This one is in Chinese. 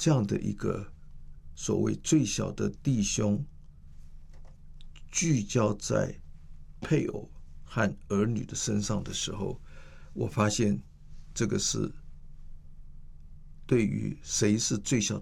这样的一个所谓最小的弟兄聚焦在配偶和儿女的身上的时候，我发现这个是对于谁是最小